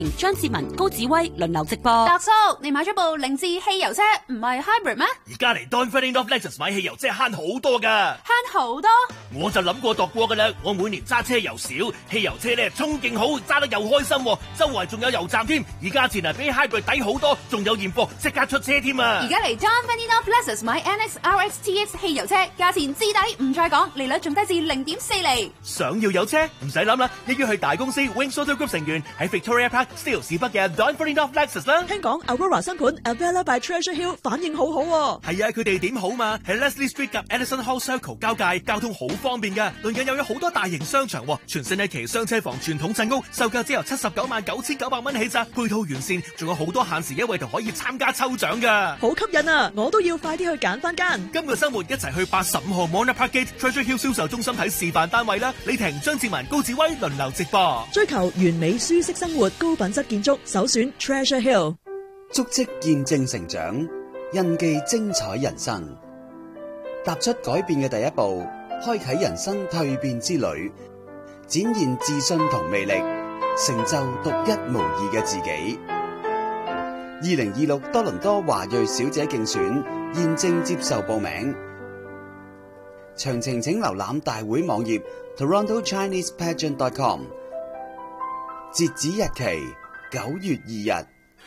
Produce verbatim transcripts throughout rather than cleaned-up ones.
張志文、高子威輪流直播。 達叔，你買咗部凌志汽油車，唔係 hybrid 咩？ 而家嚟 Don Ferdinand of Lexus 買汽油車慳好多噶， 慳好多。 我就諗過度過噶啦，我每年揸車又少，汽油車咧衝勁好，揸得又開心，周圍仲有油站添，而價錢啊比 hybrid 抵好多，仲有現貨，即刻出車添啊！ 而家嚟 Don Ferdinand of Lexus 買 N X R X T X 汽油車，價錢至抵，唔再講，利率仲低至零點四厘。 想要有車唔使諗啦，一於去大公司 Wings Auto Group 成員喺 Victoria Park Steeles 市北嘅 Don Ferdinand of Lexus 啦。 聽講 Aurora 新盤 Avella by Treasure Hill 反應好好喎。 係啊，佢哋點好嘛？喺 Leslie Street 及 Edison Hall Circle 交界，交通好方便噶。鄰近又有好多大型商場，全新一期雙車房傳統鎮屋，售價只由七十九萬九千九百蚊起咋，配套完善，仲有好多限時優惠同可以參加抽獎噶。 好吸引啊！我都要快啲去揀翻間。 今個周末一齊去八十五號 Mona Park Gate Treasure Hill 銷售中心睇示範單位啦！李婷、張志文、高志威輪流直播。 追求完美舒適生活，高品質建築，首選 Treasure Hill。 足跡見證成長，印記精彩人生。踏出改變嘅第一步，開啟人生蛻變之旅，展現自信同魅力，成就獨一無二嘅自己。二零二六多倫多華裔小姐競選現正接受報名，詳情請瀏覽大會網頁 Toronto Chinese Pageant dot com。截止日期九月二日。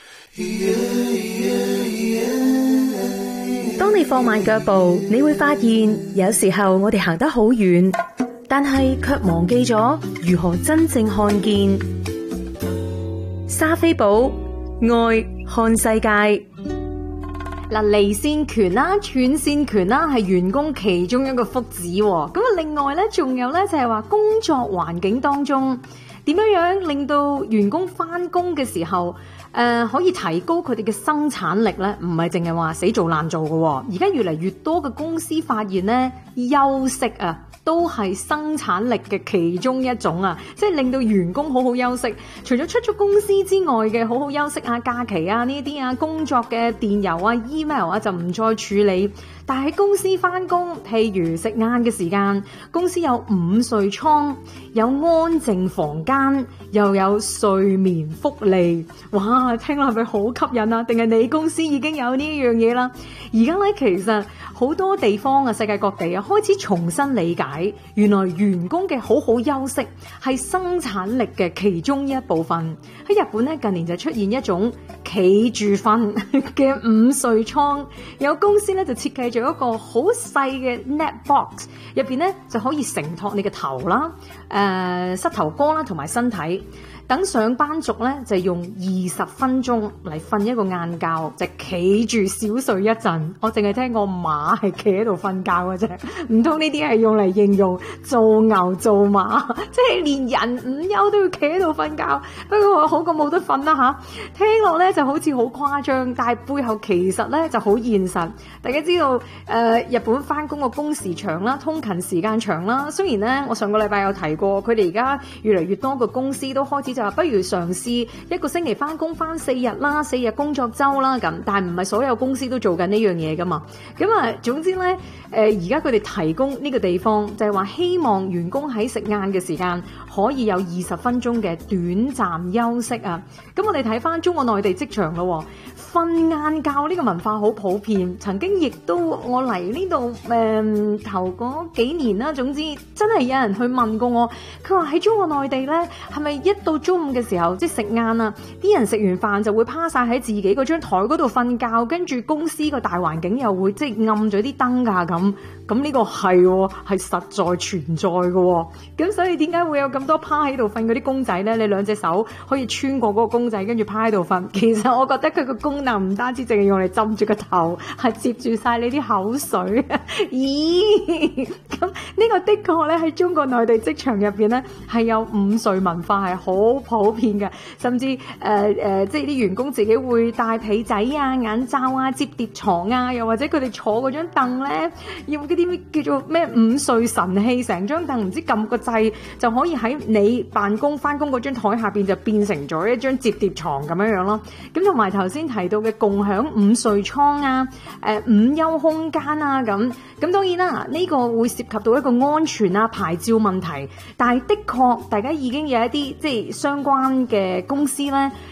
當你放慢腳步，你會發現有時候我哋行得好遠，但係卻忘記咗如何真正看見。莎菲寶愛看世界。嗱，離線權啦、斷線權啦，係員工其中一個福祉。咁啊，另外咧，仲有咧就係話工作環境當中點樣樣令到員工翻工嘅時候，誒、呃、可以提高佢哋嘅生產力咧，唔係淨係話死做爛做嘅。而家越嚟越多嘅公司發現咧，休息啊，都係生產力嘅其中一種啊，即係令到員工好好休息。除咗出咗公司之外嘅好好休息啊、假期啊呢啲啊、工作嘅電郵啊、email 啊就唔再處理。但係喺公司翻工，譬如食晏嘅時間，公司有午睡倉，有安靜房間，又有睡眠福利。哇，聽落係咪好吸引啊？定係你公司已經有呢樣嘢啦？而家咧，其實好多地方啊，世界各地啊，開始重新理解，原來員工嘅好好休息係生產力嘅其中一部分。喺日本咧，近年就出現一種企住瞓嘅午睡倉，有公司咧就設計咗一個好細嘅 net box， 入邊咧就可以承托你嘅頭啦、誒、呃、膝頭哥啦同埋身體。等上班族咧就用二十分鐘嚟瞓一個晏覺，就企住小睡一陣。我淨係聽過馬係企喺度瞓覺嘅啫，唔通呢啲係用嚟形容做牛做馬，即係連人午休都要企喺度瞓覺。不過好過冇得瞓啦吓，聽落咧就好似好誇張，但係背後其實咧就好現實。大家知道誒、呃，日本翻工個工時長啦，通勤時間長啦。雖然咧，我上個禮拜有提過，佢哋而家越嚟越多個公司都開始就話不如嘗試一個星期翻工翻四日啦，四日工作周啦咁，但係唔係所有公司都做緊呢樣嘢噶嘛。咁啊，總之咧，誒而家佢哋提供呢個地方就係話希望員工喺食晏嘅時間可以有二十分鐘嘅短暫休息啊。咁我哋睇翻中國內地職場咯，瞓晏覺呢個文化好普遍。曾經亦都我嚟呢度誒頭嗰幾年啦，總之真係有人去問過我，佢話喺中國內地咧係咪一到中午嘅時候即係食晏啊，啲人食完飯就會趴晒喺自己嗰張台嗰度瞓覺，跟住公司個大環境又會即係暗咗啲燈㗎咁。咁呢個係係實在存在嘅，咁所以點解會有咁多趴喺度瞓嗰啲公仔咧？你兩隻手可以穿過嗰個公仔，跟住趴喺度瞓。其實我覺得佢個功能唔單止淨係用嚟浸住個頭，係接住晒你啲口水。咦？咁呢個的確咧喺中國內地職場入邊咧係有午睡文化，係好普遍嘅，甚至誒誒、呃呃，即係啲員工自己會帶被仔啊、眼罩啊、摺疊床啊，又或者佢哋坐嗰張凳咧要啲叫做咩午睡神器，成張凳唔知撳個掣就可以喺喺你辦公翻工嗰張台下邊就變成咗一張摺疊床咁樣樣咯。咁同埋頭先提到嘅共享午睡倉啊、誒午休空間啊咁，咁當然啦，呢個會涉及到一個安全啊、牌照問題，但係的確大家已經有一啲即係相關嘅公司咧，